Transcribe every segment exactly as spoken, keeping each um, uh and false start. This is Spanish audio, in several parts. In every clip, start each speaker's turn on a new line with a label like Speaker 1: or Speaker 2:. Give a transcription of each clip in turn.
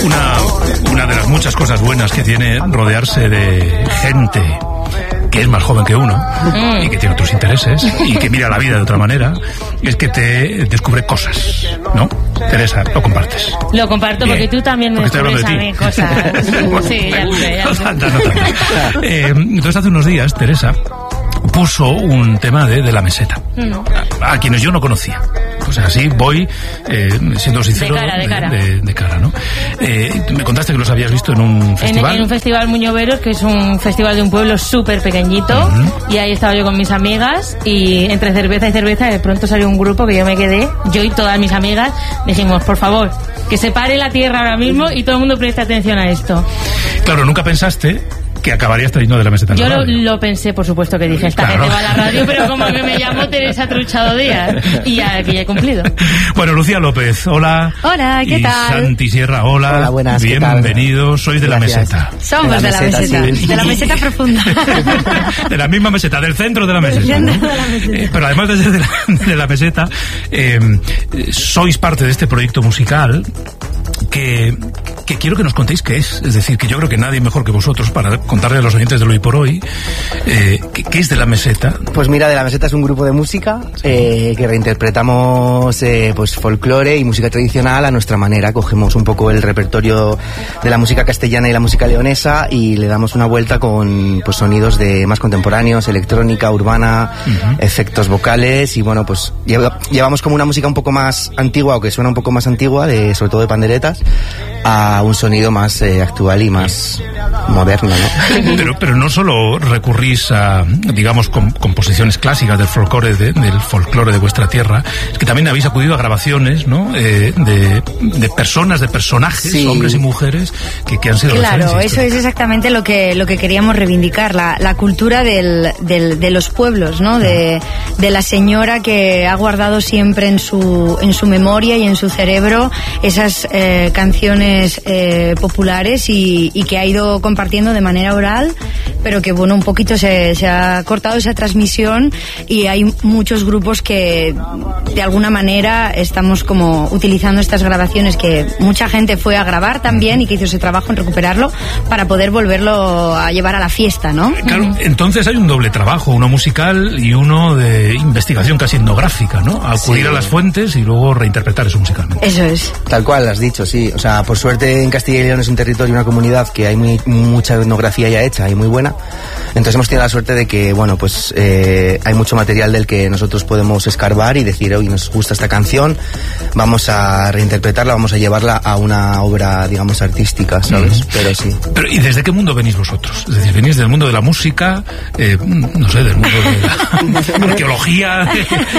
Speaker 1: Una, una de las muchas cosas buenas que tiene rodearse de gente que es más joven que uno mm. y que tiene otros intereses y que mira la vida de otra manera, es que te descubre cosas, ¿no? Teresa, lo compartes.
Speaker 2: Lo comparto. Bien. Porque tú también me descubres a mí cosas. Sí, ya lo sé, ya lo sé.
Speaker 1: No tanto, no tanto. Eh, entonces hace unos días, Teresa puso un tema de, de la meseta, mm. a, a quienes yo no conocía. Pues así voy, eh, siendo sincero,
Speaker 2: de cara, de cara,
Speaker 1: de, de, de cara ¿no? Eh, me contaste que los habías visto en un festival.
Speaker 2: En, en un festival Muñoveros, que es un festival de un pueblo súper pequeñito, uh-huh. y ahí estaba yo con mis amigas, y entre cerveza y cerveza de pronto salió un grupo que yo me quedé, yo y todas mis amigas, dijimos, por favor, que se pare la tierra ahora mismo y todo el mundo preste atención a esto.
Speaker 1: Claro, nunca pensaste que acabarías trayendo de la meseta.
Speaker 2: Yo lo, lo pensé, por supuesto, que dije, esta claro. gente va a la radio, pero como que me llamo Teresa Truchado Díaz, y ya que ya he cumplido.
Speaker 1: Bueno, Lucía López, hola.
Speaker 3: Hola, ¿qué
Speaker 1: y
Speaker 3: tal?
Speaker 1: Santi Sierra, hola.
Speaker 4: Hola, buenas,
Speaker 1: bienvenidos, sois de
Speaker 4: Gracias.
Speaker 1: la meseta.
Speaker 3: Somos de la meseta, de la meseta, sí. de la meseta profunda.
Speaker 1: De la misma meseta, del centro de la meseta.
Speaker 3: Del
Speaker 1: ¿no?
Speaker 3: centro de la meseta.
Speaker 1: Eh, pero además de ser de la, de la meseta, eh, sois parte de este proyecto musical que, que quiero que nos contéis qué es. Es decir, que yo creo que nadie mejor que vosotros para contarle a los oyentes de Hoy por Hoy eh, ¿qué, qué es de la meseta?
Speaker 4: Pues mira, de la meseta es un grupo de música eh, que reinterpretamos eh, pues folclore y música tradicional a nuestra manera. Cogemos un poco el repertorio de la música castellana y la música leonesa y le damos una vuelta con pues sonidos de más contemporáneos, electrónica, urbana, uh-huh. efectos vocales, y bueno, pues lleva, llevamos como una música un poco más antigua, o que suena un poco más antigua, de sobre todo de panderetas, a un sonido más eh, actual y más moderno, ¿no?
Speaker 1: Pero, pero no solo recurrís a, digamos, com- composiciones clásicas del folclore de, del folclore de vuestra tierra, es que también habéis acudido a grabaciones, ¿no? Eh, de, de personas, de personajes, sí. hombres y mujeres, que, que han sido
Speaker 3: Claro, eso es exactamente lo que lo que queríamos reivindicar, la, la cultura del, del, de los pueblos, ¿no? De, de la señora que ha guardado siempre en su en su memoria y en su cerebro esas eh, canciones eh, populares y, y que ha ido compartiendo de manera oral, pero que bueno, un poquito se, se ha cortado esa transmisión, y hay muchos grupos que de alguna manera estamos como utilizando estas grabaciones que mucha gente fue a grabar también y que hizo ese trabajo en recuperarlo para poder volverlo a llevar a la fiesta, ¿no?
Speaker 1: Claro, entonces hay un doble trabajo, uno musical y uno de investigación casi etnográfica, ¿no? Acudir sí. a las fuentes y luego reinterpretar eso musicalmente.
Speaker 3: Eso es.
Speaker 4: Tal cual, has dicho, sí. O sea, por suerte en Castilla y León es un territorio, una comunidad que hay muy, mucha etnografía ya hecha y muy buena. Entonces hemos tenido la suerte de que, bueno, pues eh, hay mucho material del que nosotros podemos escarbar y decir, oye, nos gusta esta canción, vamos a reinterpretarla, vamos a llevarla a una obra, digamos, artística, ¿sabes? Mm. Pero sí.
Speaker 1: Pero, ¿y desde qué mundo venís vosotros? Es decir, ¿venís del mundo de la música? Eh, no sé, del mundo de la arqueología.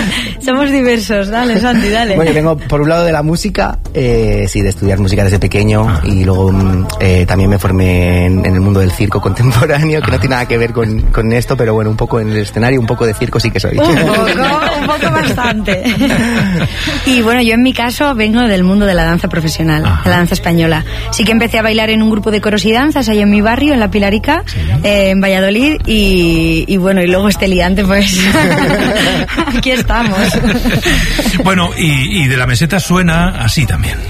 Speaker 3: Somos diversos, dale, Santi, dale.
Speaker 4: Bueno, yo vengo por un lado de la música, eh, sí, de estudiar música desde pequeño, ah. y luego eh, también me formé en, en el mundo del circo contemporáneo, que ah. no tiene nada que ver con, con esto, pero bueno, un poco en el escenario, un poco de circo sí que soy.
Speaker 3: Un poco, un poco bastante. Y bueno, yo en mi caso vengo del mundo de la danza profesional, Ajá. de la danza española. Sí que empecé a bailar en un grupo de coros y danzas ahí en mi barrio, en La Pilarica, sí. eh, en Valladolid, y, y bueno, y luego este liante, pues aquí estamos.
Speaker 1: Bueno, y, y de la meseta suena así también.